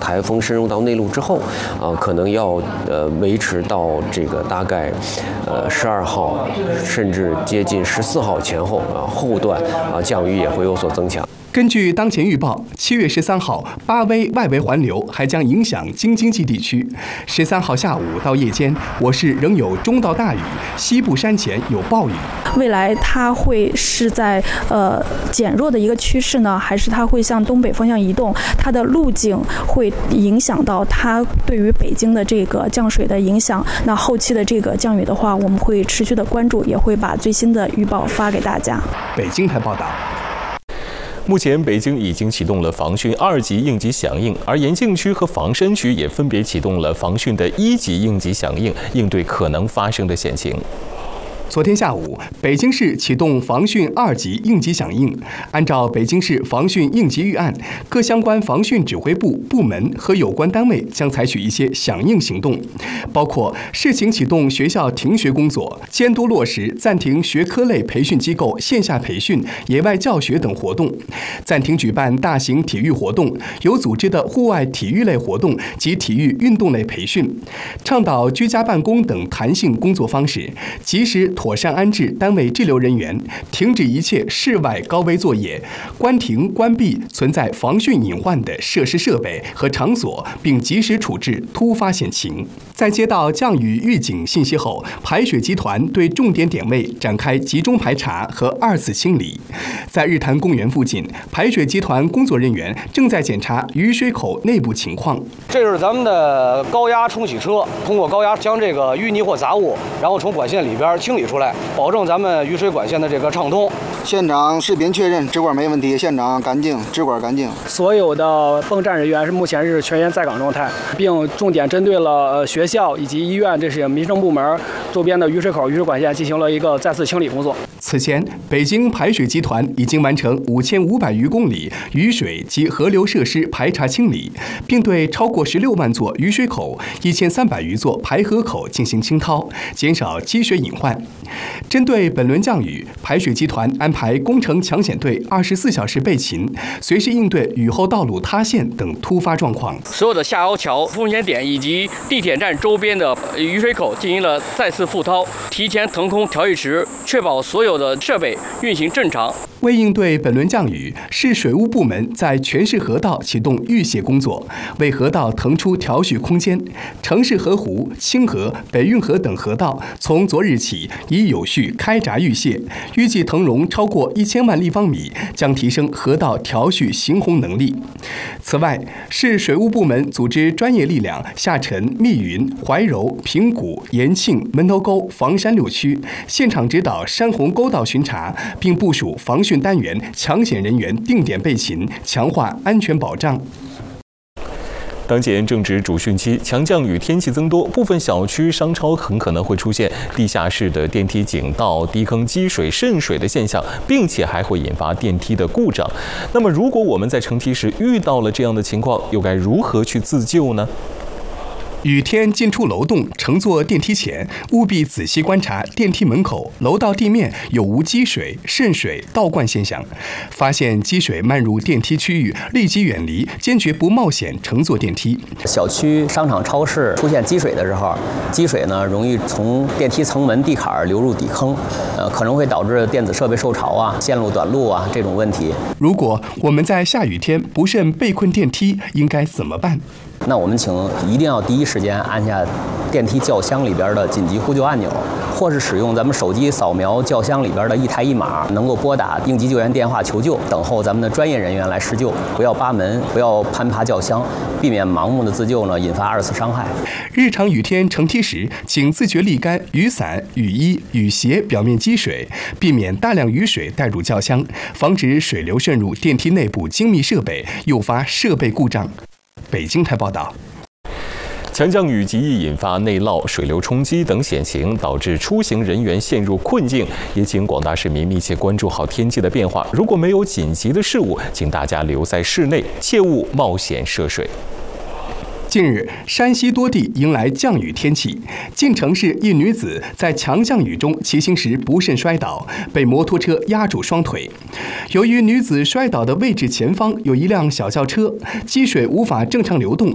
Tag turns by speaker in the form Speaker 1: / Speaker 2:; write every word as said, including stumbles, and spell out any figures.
Speaker 1: 台风深入到内陆之后，啊，可能要呃维持到这个大概呃十二号，甚至接近十四号前后啊，后段啊降雨也会有所增强。
Speaker 2: 根据当前预报，七月十三号，八威外围环流还将影响京津冀地区。十三号下午到夜间，我市仍有中到大雨，西部山前有暴雨。
Speaker 3: 未来它会是在呃减弱的一个趋势呢，还是它会向东北方向移动？它的路径会影响到它对于北京的这个降水的影响。那后期的这个降雨的话，我们会持续的关注，也会把最新的预报发给大家。
Speaker 2: 北京台报道。
Speaker 4: 目前，北京已经启动了防汛二级应急响应，而延庆区和房山区也分别启动了防汛的一级应急响应，应对可能发生的险情。
Speaker 2: 昨天下午，北京市启动防汛二级应急响应。按照北京市防汛应急预案，各相关防汛指挥部、部门和有关单位将采取一些响应行动，包括试行启动学校停学工作，监督落实暂停学科类培训机构线下培训、野外教学等活动，暂停举办大型体育活动、有组织的户外体育类活动及体育运动类培训，倡导居家办公等弹性工作方式，及时妥善安置单位滞留人员，停止一切室外高危作业，关停关闭存在防汛隐患的设施设备和场所，并及时处置突发险情。在接到降雨预警信息后，排水集团对重点点位展开集中排查和二次清理。在日坛公园附近，排水集团工作人员正在检查雨水口内部情况。
Speaker 5: 这是咱们的高压冲洗车，通过高压将这个淤泥或杂物，然后从管线里边清理出来，保证咱们雨水管线的这个畅通。
Speaker 6: 现场视频确认，支管没问题，现场干净，支管干净。
Speaker 7: 所有的泵站人员是目前是全员在岗状态，并重点针对了学校以及医院这些民生部门周边的雨水口、雨水管线进行了一个再次清理工作。
Speaker 2: 此前，北京排水集团已经完成五千五百余公里雨水及河流设施排查清理，并对超过十六万座雨水口、一千三百余座排河口进行清掏，减少积水隐患。针对本轮降雨，排水集团安排工程抢险队二十四小时备勤，随时应对雨后道路塌陷等突发状况。
Speaker 8: 所有的下腰桥、风险点以及地铁站周边的雨水口进行了再次复掏，提前腾空调蓄池，确保所有的设备运行正常。
Speaker 2: 为应对本轮降雨，市水务部门在全市河道启动预泄工作，为河道腾出调蓄空间。城市河湖、清河、北运河等河道从昨日起已有序开闸预泄，预计腾容超过一千万立方米，将提升河道调蓄行洪能力。此外，市水务部门组织专业力量下沉密云、怀柔、平谷、延庆、门头沟、房山六区，现场指导山洪沟道巡查，并部署防汛单元、抢险人员定点备勤，强化安全保障。
Speaker 4: 当前正值主汛期，强降雨天气增多，部分小区、商超很可能会出现地下室的电梯井道、低坑积水、渗水的现象，并且还会引发电梯的故障。那么，如果我们在乘梯时遇到了这样的情况，又该如何去自救呢？
Speaker 2: 雨天进出楼栋、乘坐电梯前，务必仔细观察电梯门口、楼道地面有无积水、渗水、倒灌现象。发现积水漫入电梯区域，立即远离，坚决不冒险乘坐电梯。
Speaker 9: 小区、商场、超市出现积水的时候，积水呢容易从电梯层门、地坎流入底坑，呃，可能会导致电子设备受潮啊、线路短路啊这种问题。
Speaker 2: 如果我们在下雨天不慎被困电梯，应该怎么办？
Speaker 9: 那我们请一定要第一时间按下电梯轿厢里边的紧急呼救按钮，或是使用咱们手机扫描轿厢里边的一台一码，能够拨打应急救援电话求救，等候咱们的专业人员来施救。不要扒门，不要攀爬轿厢，避免盲目的自救呢，引发二次伤害。
Speaker 2: 日常雨天乘梯时，请自觉沥干雨伞、雨衣、雨鞋表面积水，避免大量雨水带入轿厢，防止水流渗入电梯内部精密设备，诱发设备故障。北京台报道。
Speaker 4: 强降雨极易引发内涝、水流冲击等险情，导致出行人员陷入困境。也请广大市民密切关注好天气的变化。如果没有紧急的事务，请大家留在室内，切勿冒险涉水。
Speaker 2: 近日，山西多地迎来降雨天气。晋城市一女子在强降雨中骑行时不慎摔倒，被摩托车压住双腿。由于女子摔倒的位置前方有一辆小轿车，积水无法正常流动，